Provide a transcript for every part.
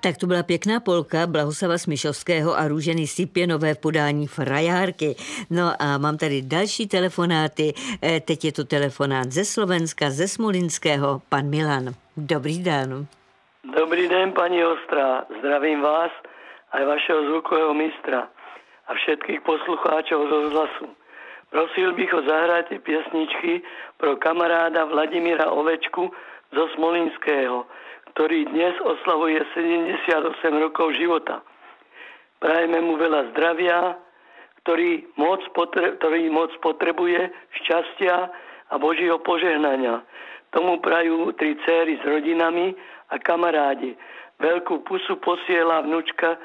Tak to byla pěkná polka Blahoslava Smyšovského a Růženy Sipěnové v podání Frajárky. No a mám tady další telefonáty. Teď je to telefonát ze Slovenska, ze Smolinského. Pan Milan. Dobrý den. Dobrý den, pani Ostrá. Zdravím vás aj vašeho zvukového mistra a všetkých poslucháčov z rozhlasu. Prosil bych o zahrátie piesničky pro kamaráda Vladimíra Ovečku zo Smolinského, ktorý dnes oslavuje 78 rokov života. Prajeme mu veľa zdravia, ktorý moc potrebuje šťastia a Božího požehnania. Tomu prajú 3 dcéry s rodinami a kamarádi. Veľkú pusu posiela vnúčka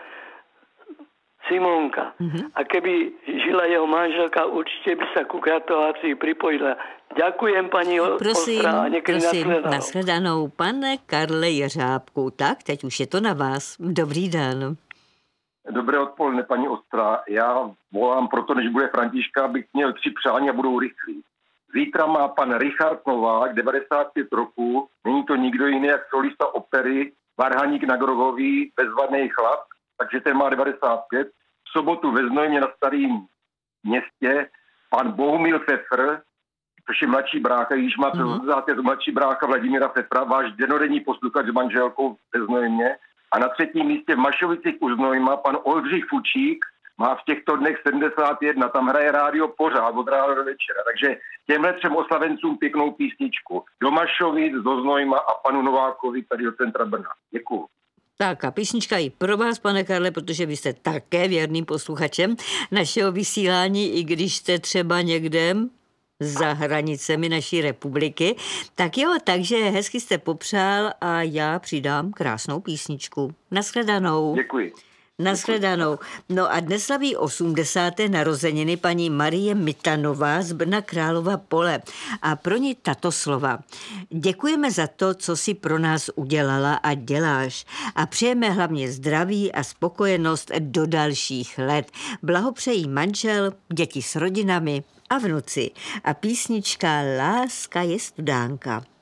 Simonka. A keby žila jeho manželka, určite by sa ku gratulácii pripojila. Ďakujem, pani Ostrá. Prosím, nashledanou. Pane Karle Jeřábku, tak teď už je to na vás. Dobrý den. Dobré odpoledne, paní Ostrá. Já volám proto, než bude Františka, abych měl 3 přání a budou rychlí. Zítra má pan Richard Novák 95 roků. Není to nikdo jiný, jak solista opery Varhaník na Grohový, Bezvadnej chlap, takže ten má 95. V sobotu ve Znojmě na Starém Městě pan Bohumil Fefr, což je mladší brácha, již má přes mladší brácha Vladimíra Fefra, váš denodenní posluchač s manželkou ve Znojmě. A na 3. místě v Mašovicích u Znojma pan Oldřich Fučík, má v těchto dnech 71, tam hraje rádio pořád od rána do večera. Takže těmhle 3 oslavencům pěknou písničku. Do Mašovic, do Znojma a panu Novákovi tady do centra Brna. Děkuju. Tak a písnička i pro vás, pane Karle, protože vy jste také věrným posluchačem našeho vysílání, i když jste třeba někde za hranicemi naší republiky. Tak jo, takže hezky jste popřál a já přidám krásnou písničku. Nashledanou. Děkuji. Nashledanou. No a dnes slaví 80. narozeniny paní Marie Mitanová z Brna Králova Pole. A pro ní tato slova. Děkujeme za to, co si pro nás udělala a děláš. A přejeme hlavně zdraví a spokojenost do dalších let. Blahopřejí manžel, děti s rodinami a vnuci. A písnička Láska je studánka.